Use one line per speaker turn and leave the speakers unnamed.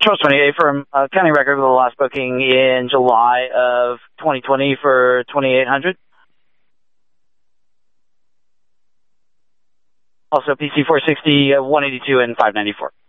Charles 28 from county record with the last booking in July of 2020 for 2800. Also PC 460, 182, and 594.